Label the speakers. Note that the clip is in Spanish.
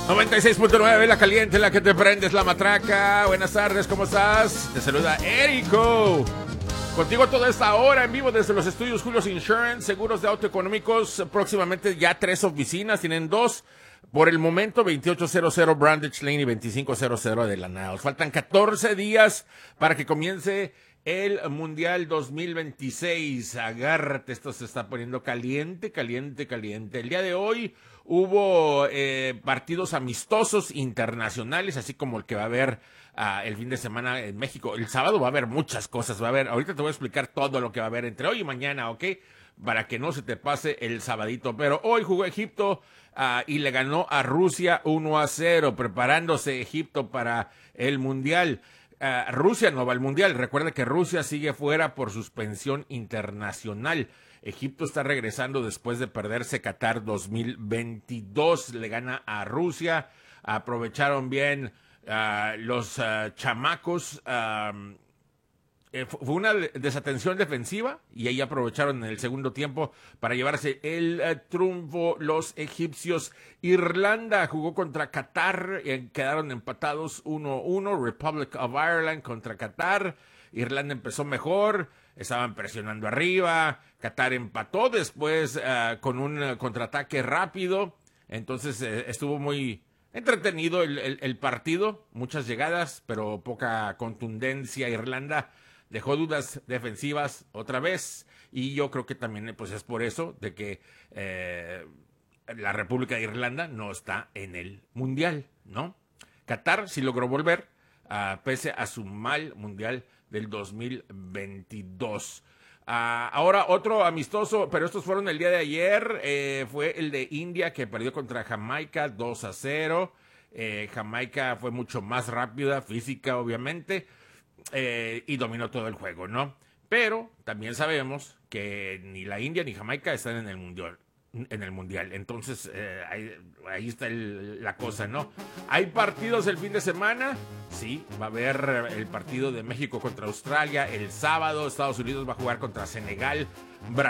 Speaker 1: 96.9, la caliente, la que te prendes la matraca. Buenas tardes, ¿cómo estás? Te saluda Érico. Contigo toda esta hora en vivo desde los estudios Julius Insurance, seguros de auto económicos. Próximamente ya 3 oficinas, tienen 2. Por el momento, 2800 Brandage Lane y 2500 de la Niles. Faltan 14 días para que comience el Mundial 2026. Agárrate, esto se está poniendo caliente, caliente, caliente. El día de hoy hubo partidos amistosos internacionales, así como el que va a haber el fin de semana en México. El sábado va a haber muchas cosas, va a haber, ahorita te voy a explicar todo lo que va a haber entre hoy y mañana, ¿ok? Para que no se te pase el sabadito. Pero hoy jugó Egipto y le ganó a Rusia 1-0, preparándose Egipto para el Mundial. Rusia no va al Mundial. Recuerda que Rusia sigue fuera por suspensión internacional. Egipto está regresando después de perderse Qatar 2022. Le gana a Rusia. Aprovecharon bien los chamacos. Fue una desatención defensiva y ahí aprovecharon en el segundo tiempo para llevarse el triunfo los egipcios. Irlanda jugó contra Qatar, quedaron empatados 1-1. Republic of Ireland contra Qatar. Irlanda empezó mejor, estaban presionando arriba. Qatar empató después con un contraataque rápido. Entonces estuvo muy entretenido el partido, muchas llegadas, pero poca contundencia. Irlanda dejó dudas defensivas otra vez, y yo creo que también pues es por eso de que la República de Irlanda no está en el Mundial, ¿no? Qatar sí logró volver, pese a su mal Mundial del 2022. Ahora otro amistoso, pero estos fueron el día de ayer, fue el de India, que perdió contra Jamaica 2-0. Jamaica fue mucho más rápida, física obviamente, y dominó todo el juego, ¿no? Pero también sabemos que ni la India ni Jamaica están en el Mundial. Entonces, ahí está la cosa, ¿no? ¿Hay partidos el fin de semana? Sí, va a haber el partido de México contra Australia el sábado. Estados Unidos va a jugar contra Senegal.